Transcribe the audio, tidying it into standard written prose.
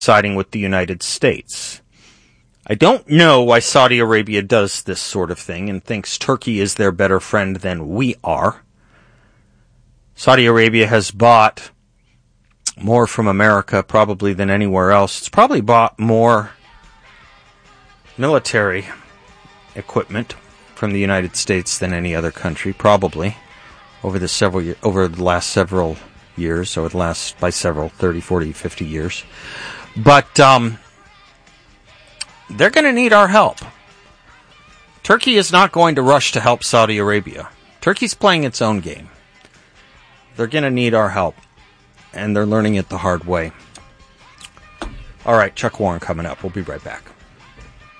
siding with the United States. I don't know why Saudi Arabia does this sort of thing and thinks Turkey is their better friend than we are. Saudi Arabia has bought more from America probably than anywhere else. It's probably bought more military equipment from the United States than any other country, probably, over the last several years, or by several, 30, 40, 50 years. But they're going to need our help. Turkey is not going to rush to help Saudi Arabia. Turkey's playing its own game. They're going to need our help, and they're learning it the hard way. All right, Chuck Warren coming up. We'll be right back.